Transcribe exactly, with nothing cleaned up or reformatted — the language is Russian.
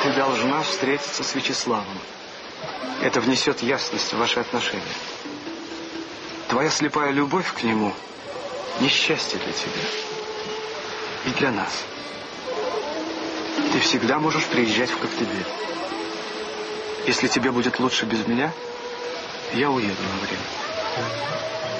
Ты должна встретиться с Вячеславом. Это внесет ясность в ваши отношения. Твоя слепая любовь к нему – несчастье для тебя. И для нас. Ты всегда можешь приезжать в Коктебель. Если тебе будет лучше без меня, я уеду на время.